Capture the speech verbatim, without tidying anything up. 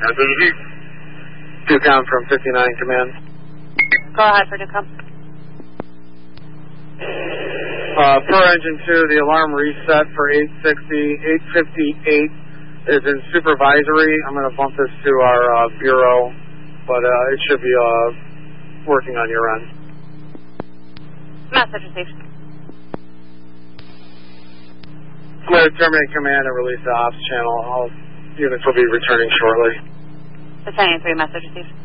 Ducom from fifty-nine Command. Go ahead for Ducom. Uh, per engine two, the alarm reset for eight sixty, eight fifty-eight is in supervisory. I'm going to bump this to our uh, bureau, but uh, it should be uh, working on your end. Message received. Clear to terminate command and release the ops channel. All units will be returning shortly. The ten eighty-three message received.